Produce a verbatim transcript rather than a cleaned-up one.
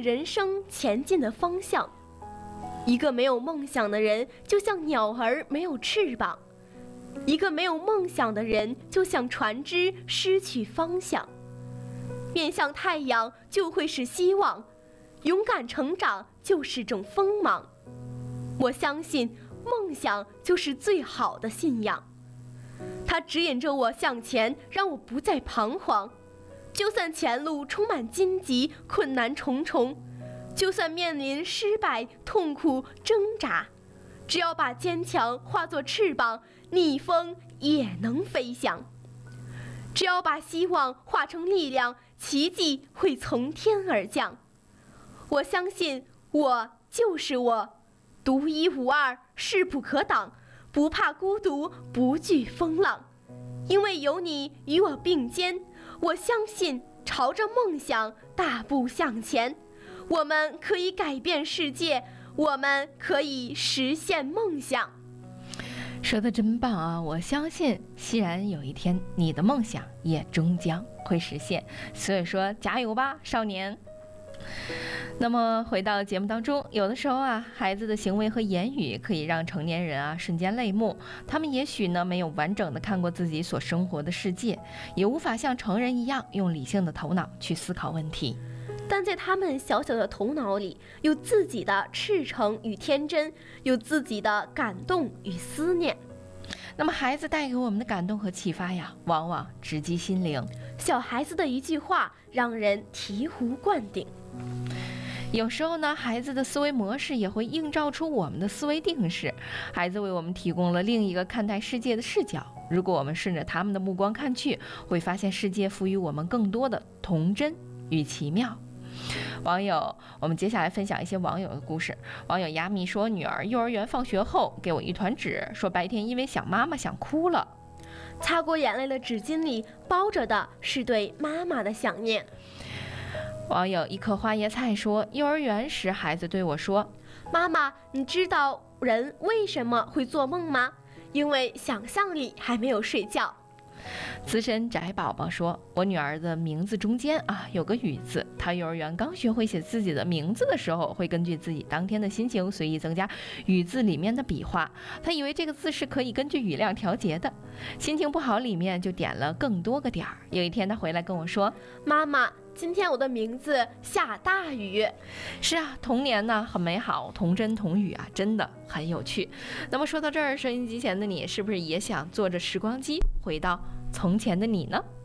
人生前进的方向。一个没有梦想的人，就像鸟儿没有翅膀；一个没有梦想的人，就像船只失去方向。面向太阳就会是希望，勇敢成长就是种锋芒。我相信梦想就是最好的信仰，它指引着我向前，让我不再彷徨。就算前路充满荆棘，困难重重，就算面临失败、痛苦、挣扎，只要把坚强化作翅膀，逆风也能飞翔。只要把希望化成力量，奇迹会从天而降。我相信我就是我，独一无二，势不可挡，不怕孤独，不惧风浪。因为有你与我并肩，我相信朝着梦想大步向前。我们可以改变世界，我们可以实现梦想。 说得真棒啊！我相信熙然有一天你的梦想也终将会实现，所以说加油吧，少年。那么回到节目当中，有的时候啊，孩子的行为和言语可以让成年人啊瞬间泪目。他们也许呢没有完整的看过自己所生活的世界，也无法像成人一样用理性的头脑去思考问题。 但在他们小小的头脑里，有自己的赤诚与天真，有自己的感动与思念。 那么孩子带给我们的感动和启发呀，往往直击心灵。 小孩子的一句话让人醍醐灌顶。 有时候呢，孩子的思维模式也会映照出我们的思维定式。孩子为我们提供了另一个看待世界的视角，如果我们顺着他们的目光看去，会发现世界赋予我们更多的童真与奇妙。网友，我们接下来分享一些网友的故事。网友亚米说，女儿幼儿园放学后给我一团纸，说白天因为想妈妈想哭了。 擦过眼泪的纸巾里包着的是对妈妈的想念。 网友一颗花椰菜说，幼儿园时孩子对我说， 妈妈，你知道人为什么会做梦吗？因为想象力还没有睡觉。 资深宅宝宝说，我女儿的名字中间啊有个雨字，她幼儿园刚学会写自己的名字的时候，会根据自己当天的心情随意增加雨字里面的笔画，她以为这个字是可以根据雨量调节的，心情不好里面就点了更多个点儿。有一天她回来跟我说，妈妈，今天我的名字下大雨。是啊，童年呢很美好，童真童语啊，真的很有趣。那么说到这儿，收音机前的你是不是也想坐着时光机回到从前的你呢？